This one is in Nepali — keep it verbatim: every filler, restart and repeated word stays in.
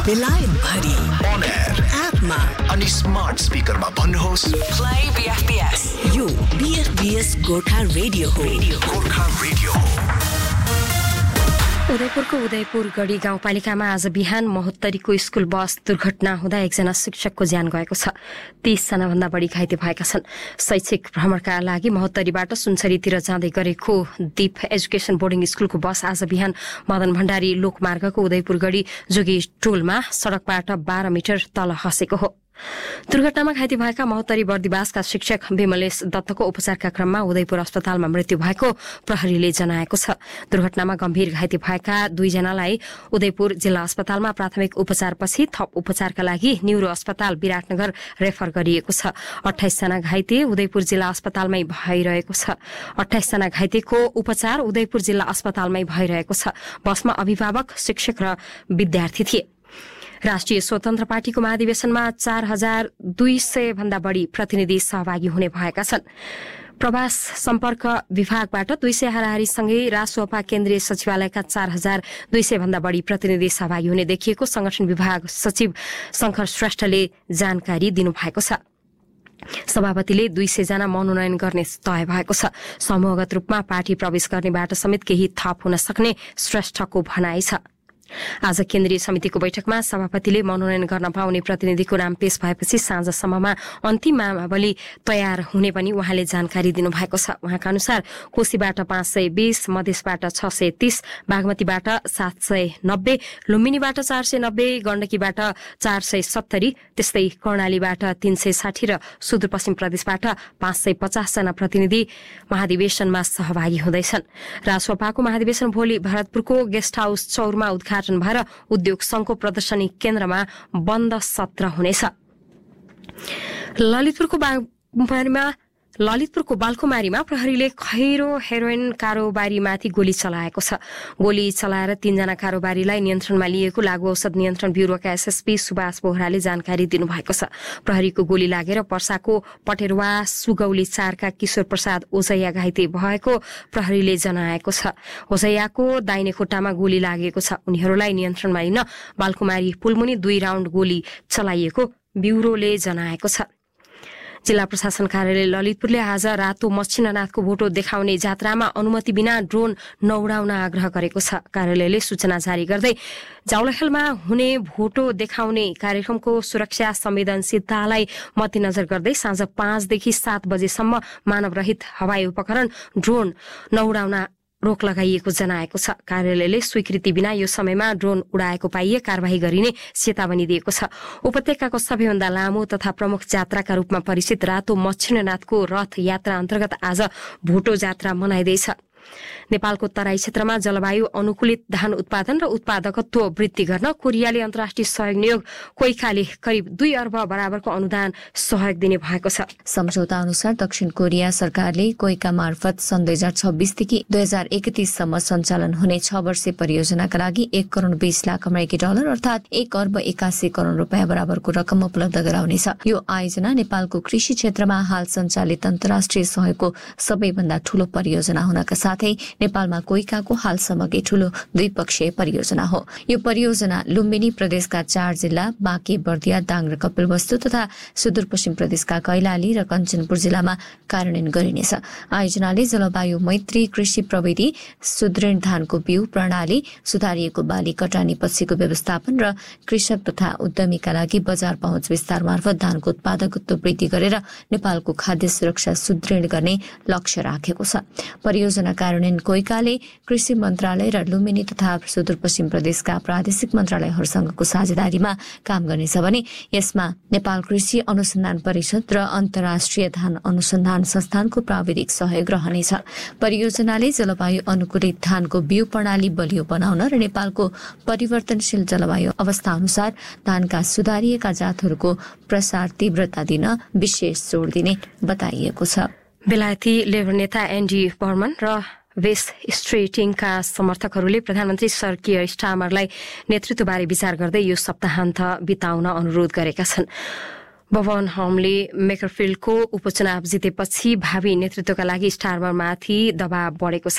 बेलायत भरि on air एपमा अनि स्मार्ट स्पिकरमा भन्नुहोस् प्ले बीएफपीएस। यो बीएफपीएस गोर्खा रेडियो हो। गोर्खा रेडियो हो। उदयपुरको उदयपुर गढी गाउँपालिकामा आज बिहान महोत्तरीको स्कूल बस दुर्घटना हुँदा एकजना शिक्षकको ज्यान गएको छ। तीस जना भन्दा बढी घाइते भएका छन्। शैक्षिक भ्रमणका लागि महोत्तरीबाट सुनसरीतिर जाँदै गरेको दीप एजुकेसन बोर्डिङ स्कूलको बस आज बिहान मदन भण्डारी लोकमार्गको उदयपुर गढी जोगी टोलमा सड़कबाट बाह्र मिटर तल खसेको हो। दुर्घटनामा घाइते भएका महोत्तरी बर्दिवासका शिक्षक विमलेश दत्तको उपचारका क्रममा उदयपुर अस्पतालमा मृत्यु भएको प्रहरीले जनाएको छ। दुर्घटनामा गम्भीर घाइते भएका दुईजनालाई उदयपुर जिल्ला अस्पतालमा प्राथमिक उपचारपछि थप उपचारका लागि न्युरो अस्पताल विराटनगर रेफर गरिएको छ। अठाइस जना घाइते उदयपुर जिल्ला अस्पतालमै भइरहेको छ। अठाइस जना घाइतेको उपचार उदयपुर जिल्ला अस्पतालमै भइरहेको छ। बसमा अभिभावक, शिक्षक र विद्यार्थी थिए। राष्ट्रिय स्वतन्त्र पार्टीको महाधिवेशनमा चार हजार दुई सय भन्दा बढ़ी प्रतिनिधि सहभागी हुने भएका छन्। प्रवास सम्पर्क विभागबाट दुई सय हाराहारीसँगै रासोपा केन्द्रीय सचिवालयका चार हजार दुई सय भन्दा बढ़ी प्रतिनिधि सहभागी हुने देखिएको संगठन विभाग सचिव शंकर श्रेष्ठले जानकारी दिनुभएको छ। सभापतिले दुई सय जना मनोनयन गर्ने तय भएको छ। समूहगत रूपमा पार्टी प्रवेश गर्नेबाट समेत केही थप हुन सक्ने श्रेष्ठको भनाइ छ। आज केन्द्रीय समितिको बैठकमा सभापतिले मनोनयन गर्न पाउने प्रतिनिधिको नाम पेश भएपछि साँझसम्ममा अन्तिम नामावली तयार हुने पनि उहाँले जानकारी दिनुभएको छ। उहाँका अनुसार कोशीबाट पाँच सय बीस, मधेसबाट छ सय तीस, बागमतीबाट सात सय नब्बे, लुम्बिनीबाट चार सय नब्बे, गण्डकीबाट चार सय सत्तरी, त्यस्तै कर्णालीबाट तीन सय साठी र सुदूरपश्चिम प्रदेशबाट पाँच सय पचास जना प्रतिनिधि महाधिवेशनमा सहभागी हुँदैछन्। रासोपाको महाधिवेशन भोलि भरतपुरको गेस्ट हाउस चौरमा उद्घाटन भएर उद्योग संघको प्रदर्शनी केन्द्रमा बन्द सत्र हुनेछ। ललितपुरको बागमारीमा ललितपुरको बाल्कुमारीमा प्रहरीले खैरो हेरोइन कारोबारीमाथि गोली चलाएको छ। गोली चलाएर तीनजना कारोबारीलाई नियन्त्रणमा लिएको लागू औषध नियन्त्रण ब्यूरोका एसएसपी सुभाष बोहराले जानकारी दिनुभएको छ। प्रहरीको गोली लागेर पर्साको पटेरवा सुगौली चारका किशोर प्रसाद ओजैया घाइते भएको प्रहरीले जनाएको छ। ओजैयाको दाहिने खुट्टामा गोली लागेको छ। उनीहरूलाई नियन्त्रणमा लिन बाल्कुमारी पुलमुनि दुई राउण्ड गोली चलाइएको ब्यूरोले जनाएको छ। जिल्ला प्रशासन कार्यालय ललितपुरले आज रातो मच्छिन्द्रनाथको भोटो देखाउने जात्रामा अनुमति बिना ड्रोन नउडाउन आग्रह गरेको छ। कार्यालयले सूचना जारी गर्दै जावलाखेलमा हुने भोटो देखाउने कार्यक्रमको सुरक्षा संवेदनशीलतालाई मध्यनजर गर्दै साँझ पाँचदेखि सात बजेसम्म मानवरहित हवाई उपकरण ड्रोन नउडाउन रोक लगाइएको जनाएको छ। कार्यालयले स्वीकृति बिना यो समयमा ड्रोन उडाएको पाइए कार्यवाही गरिने चेतावनी दिएको छ। उपत्यकाको सबैभन्दा लामो तथा प्रमुख जात्राका रूपमा परिचित रातो मच्छिन्द्रनाथको रथ यात्रा अन्तर्गत आज भोटो जात्रा मनाइँदैछ। नेपालको तराई क्षेत्रमा जलवायु अनुकूलित धान उत्पादन र उत्पादकत्व वृद्धि गर्न कोरियाले अन्तर्राष्ट्रिय सहयोग नियोग कोइकाले करिब दुई अर्ब बराबरको अनुदान सहयोग दिने भएको छ। सम्झौता अनुसार दक्षिण कोरिया सरकारले कोइका मार्फत सन् दुई हजार छब्बीसदेखि दुई हजार एकतीससम्म सञ्चालन हुने छ वर्षे परियोजनाका लागि एक करोड़ बीस लाख अमेरिकी डलर अर्थात एक अर्ब एकासी करोड़ रुपियाँ बराबरको रकम उपलब्ध गराउनेछ। यो आयोजना नेपालको कृषि क्षेत्रमा हाल सञ्चालित अन्तर्राष्ट्रिय सहयोगको सबैभन्दा ठूलो परियोजना हुनका साथै नेपालमा कोइकाको हालसम्मकै ठूलो द्विपक्षीय परियोजना हो। यो परियोजना लुम्बिनी प्रदेशका चार जिल्ला बाँके, बर्दिया, दाङ र कपिलवस्तु तथा सुदूरपश्चिम प्रदेशका कैलाली र कञ्चनपुर जिल्लामा कार्यान्वयन गरिनेछ। आयोजनाले जलवायु मैत्री कृषि प्रविधि, सुदृढ धानको बिउ प्रणाली, सुधारिएको बाली कटानी पछिको व्यवस्थापन र कृषक तथा उद्यमीका लागि बजार पहुँच विस्तार मार्फत धानको उत्पादकत्व वृद्धि गरेर नेपालको खाद्य सुरक्षा सुदृढ गर्ने लक्ष्य राखेको छ। परियोजना कार्यान्वयन कोइकाले कृषि मन्त्रालय र लुम्बिनी तथा सुदूरपश्चिम प्रदेशका प्रादेशिक मन्त्रालयहरूसँगको साझेदारीमा काम गर्नेछ भने यसमा नेपाल कृषि अनुसन्धान परिषद र अन्तर्राष्ट्रिय धान अनुसन्धान संस्थानको प्राविधिक सहयोग रहनेछ। परियोजनाले जलवायु अनुकूलित धानको बिउ प्रणाली बलियो बनाउन र नेपालको परिवर्तनशील जलवायु अवस्था अनुसार धानका सुधारिएका जातहरूको प्रसार तीव्रता दिन विशेष जोड़ दिने बताइएको छ। बेलायती लेबर नेता एन्डी बर्मन र वेस्ट स्ट्रेटिङका समर्थकहरूले प्रधानमन्त्री सर कियर स्टामरलाई नेतृत्वबारे विचार गर्दै यो सप्ताहान्त बिताउन अनुरोध गरेका छन्। भवन होमले मेकरफिल्डको उपचुनाव जितेपछि भावी नेतृत्वका लागि स्टारमरमाथि दबाव बढेको छ।